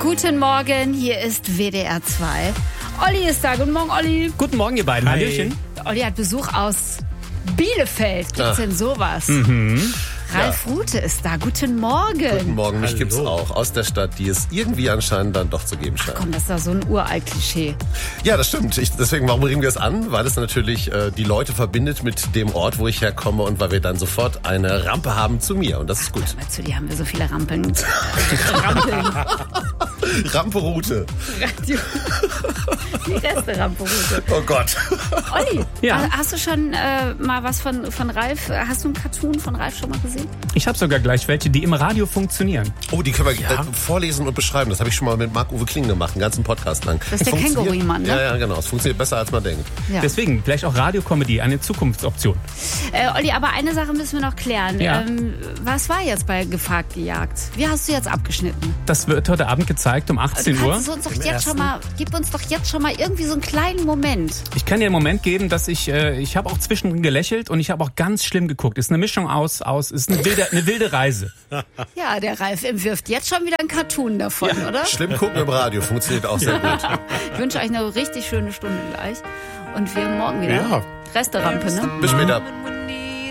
Guten Morgen, hier ist WDR 2. Olli ist da. Guten Morgen, Olli. Guten Morgen, ihr beiden. Hi. Hallöchen. Olli hat Besuch aus Bielefeld. Gibt's denn sowas? Ralf Rute ist da. Guten Morgen. Guten Morgen, mich Hallo. gibt's auch aus der Stadt, die es irgendwie anscheinend dann doch zu geben scheint. Komm, das ist doch so ein Uralt-Klischee. Ja, das stimmt. Deswegen, warum bringen wir es an? Weil es natürlich die Leute verbindet mit dem Ort, wo ich herkomme und weil wir dann sofort eine Rampe haben zu mir. Und das ist gut. Aber zu dir haben wir so viele Rampeln. Rampeln. Rampe-Route. Die Reste-Rampe-Route. Oh Gott. Olli, Ja. hast du schon mal was von Ralf? Hast du einen Cartoon von Ralf schon mal gesehen? Ich habe sogar gleich welche, die im Radio funktionieren. Oh, die können wir vorlesen und beschreiben. Das habe ich schon mal mit Marc-Uwe Kling gemacht, einen ganzen Podcast lang. Das ist der Funktioniert- Känguru-Mann, ne? Ja, genau. Es funktioniert besser, als man denkt. Ja. Deswegen vielleicht auch Radiokomödie, eine Zukunftsoption. Olli, aber eine Sache müssen wir noch klären. Ja. Was war jetzt bei Gefragt gejagt? Wie hast du jetzt abgeschnitten? Das wird heute Abend gezeigt um 18 Du Uhr. kannst uns doch jetzt schon mal, gib uns doch jetzt schon mal irgendwie so einen kleinen Moment. Ich kann dir einen Moment geben, dass ich habe auch zwischendrin gelächelt und ich habe auch ganz schlimm geguckt. Ist eine Mischung aus ist eine wilde Reise. Ja, der Ralf entwirft jetzt schon wieder einen Cartoon davon, oder? Schlimm gucken im Radio, funktioniert auch sehr gut. Ich wünsche euch eine richtig schöne Stunde gleich. Und wir morgen wieder. Ja. Resterampe, ne? Bis später.